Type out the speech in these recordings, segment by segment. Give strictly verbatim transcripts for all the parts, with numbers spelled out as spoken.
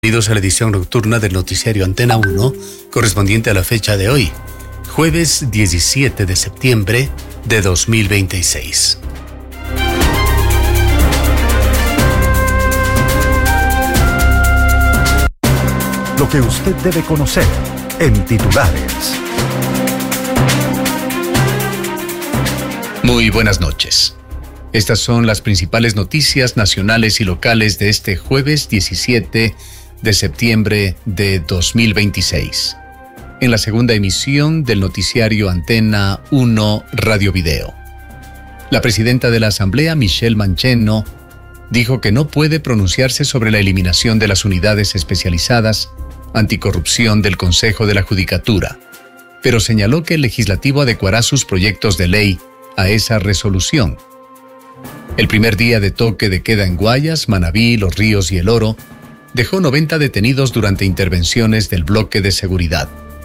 Bienvenidos a la edición nocturna del noticiario Antena uno, correspondiente a la fecha de hoy, jueves diecisiete de septiembre de dos mil veintiséis. Lo que usted debe conocer en titulares. Muy buenas noches. Estas son las principales noticias nacionales y locales de este jueves diecisiete de septiembre de dos mil veintiséis. En la segunda emisión del noticiario Antena uno Radio Video. La presidenta de la Asamblea, Michelle Mancheno, dijo que no puede pronunciarse sobre la eliminación de las unidades especializadas anticorrupción del Consejo de la Judicatura, pero señaló que el legislativo adecuará sus proyectos de ley a esa resolución. El primer día de toque de queda en Guayas, Manabí, Los Ríos y El Oro dejó noventa detenidos durante intervenciones del bloque de seguridad.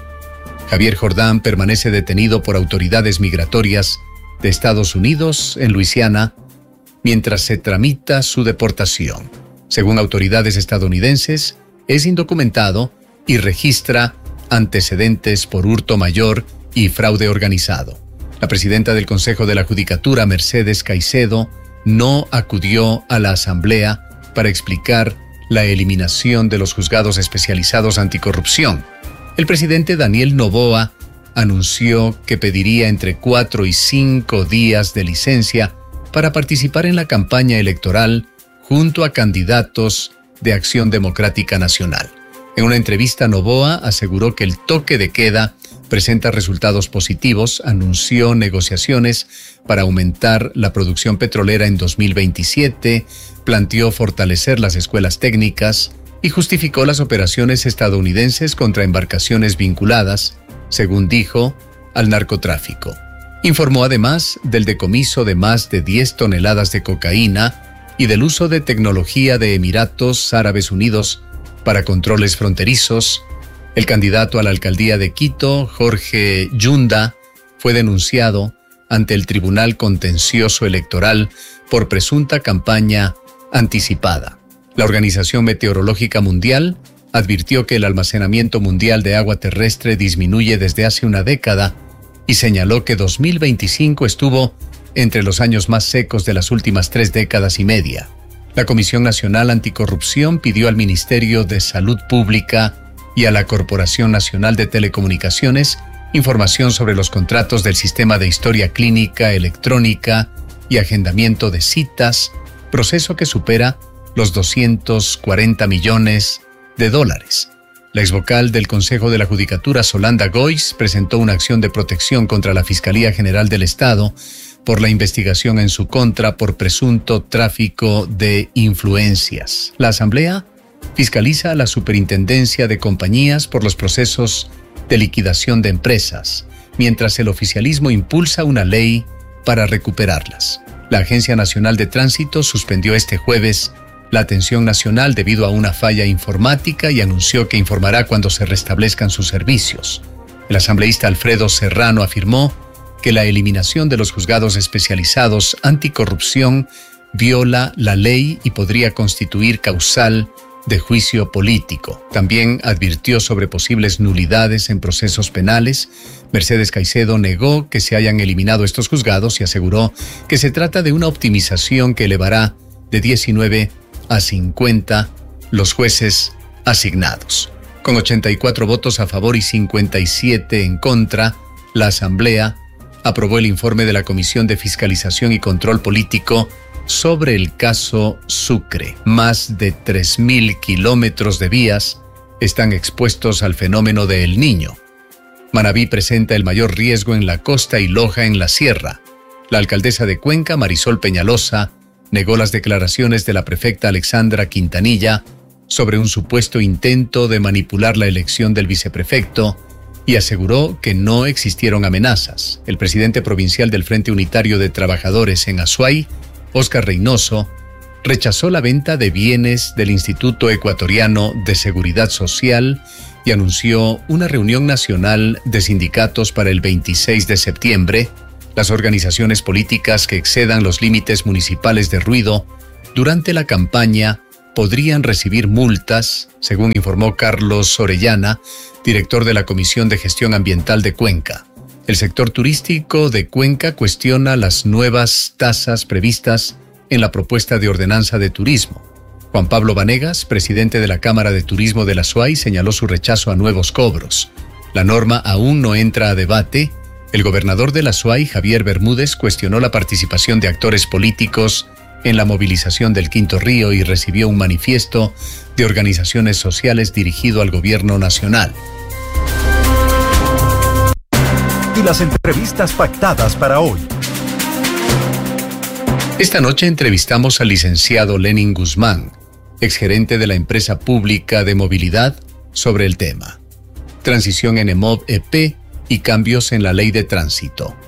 Javier Jordán permanece detenido por autoridades migratorias de Estados Unidos en Luisiana mientras se tramita su deportación. Según autoridades estadounidenses, es indocumentado y registra antecedentes por hurto mayor y fraude organizado. La presidenta del Consejo de la Judicatura, Mercedes Caicedo, no acudió a la Asamblea para explicar la eliminación de los juzgados especializados anticorrupción. El presidente Daniel Noboa anunció que pediría entre cuatro y cinco días de licencia para participar en la campaña electoral junto a candidatos de Acción Democrática Nacional. En una entrevista, Noboa aseguró que el toque de queda presenta resultados positivos, anunció negociaciones para aumentar la producción petrolera en dos mil veintisiete, planteó fortalecer las escuelas técnicas y justificó las operaciones estadounidenses contra embarcaciones vinculadas, según dijo, al narcotráfico. Informó además del decomiso de más de diez toneladas de cocaína y del uso de tecnología de Emiratos Árabes Unidos para controles fronterizos. El candidato a la alcaldía de Quito, Jorge Yunda, fue denunciado ante el Tribunal Contencioso Electoral por presunta campaña anticipada. La Organización Meteorológica Mundial advirtió que el almacenamiento mundial de agua terrestre disminuye desde hace una década y señaló que dos mil veinticinco estuvo entre los años más secos de las últimas tres décadas y media. La Comisión Nacional Anticorrupción pidió al Ministerio de Salud Pública y a la Corporación Nacional de Telecomunicaciones información sobre los contratos del sistema de historia clínica electrónica y agendamiento de citas, proceso que supera los doscientos cuarenta millones de dólares. La exvocal del Consejo de la Judicatura, Solanda Goiz, presentó una acción de protección contra la Fiscalía General del Estado por la investigación en su contra por presunto tráfico de influencias. La Asamblea fiscaliza a la Superintendencia de Compañías por los procesos de liquidación de empresas, mientras el oficialismo impulsa una ley para recuperarlas. La Agencia Nacional de Tránsito suspendió este jueves la atención nacional debido a una falla informática y anunció que informará cuando se restablezcan sus servicios. El asambleísta Alfredo Serrano afirmó que la eliminación de los juzgados especializados anticorrupción viola la ley y podría constituir causal de juicio político. También advirtió sobre posibles nulidades en procesos penales. Mercedes Caicedo negó que se hayan eliminado estos juzgados y aseguró que se trata de una optimización que elevará de diecinueve a cincuenta los jueces asignados. Con ochenta y cuatro votos a favor y cincuenta y siete en contra, la Asamblea aprobó el informe de la Comisión de Fiscalización y Control Político sobre el caso Sucre. Más de tres mil kilómetros de vías están expuestos al fenómeno de El Niño. Manabí presenta el mayor riesgo en la costa y Loja en la sierra. La alcaldesa de Cuenca, Marisol Peñalosa, negó las declaraciones de la prefecta Alexandra Quintanilla sobre un supuesto intento de manipular la elección del viceprefecto y aseguró que no existieron amenazas. El presidente provincial del Frente Unitario de Trabajadores en Azuay, Óscar Reynoso, rechazó la venta de bienes del Instituto Ecuatoriano de Seguridad Social y anunció una reunión nacional de sindicatos para el veintiséis de septiembre. Las organizaciones políticas que excedan los límites municipales de ruido durante la campaña podrían recibir multas, según informó Carlos Orellana, director de la Comisión de Gestión Ambiental de Cuenca. El sector turístico de Cuenca cuestiona las nuevas tasas previstas en la propuesta de ordenanza de turismo. Juan Pablo Vanegas, presidente de la Cámara de Turismo de la SUAY, señaló su rechazo a nuevos cobros. La norma aún no entra a debate. El gobernador de la SUAY, Javier Bermúdez, cuestionó la participación de actores políticos en la movilización del Quinto Río y recibió un manifiesto de organizaciones sociales dirigido al gobierno nacional. Y las entrevistas pactadas para hoy. Esta noche entrevistamos al licenciado Lenin Guzmán, exgerente de la empresa pública de movilidad, sobre el tema: transición en EMOV E P y cambios en la ley de tránsito.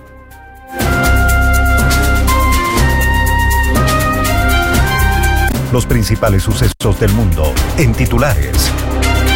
Los principales sucesos del mundo en titulares.